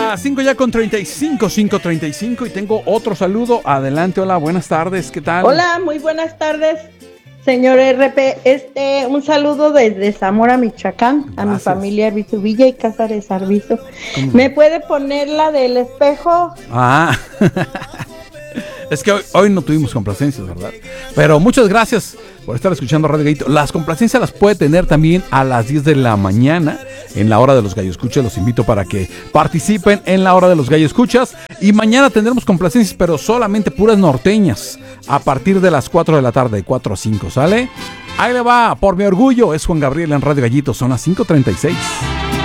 Las 5 ya con 35, 5:35 y tengo otro saludo. Adelante, hola, buenas tardes, ¿qué tal? Hola, muy buenas tardes, señor RP. Un saludo desde Zamora, Michoacán, Gracias. a mi familia Arbizu Villa y Cázares Arbizu. ¿Me puede poner la del espejo? Ah, es que hoy no tuvimos complacencias, ¿verdad? Pero muchas gracias por estar escuchando Radio Gallito. Las complacencias las puede tener también a las 10 de la mañana en la hora de los Gallo Escuchas. Los invito para que participen en la hora de los Gallo Escuchas. Y mañana tendremos complacencias, pero solamente puras norteñas, a partir de las 4 de la tarde, 4 a 5, ¿sale? Ahí le va, por mi orgullo, es Juan Gabriel en Radio Gallito, son las 5:36.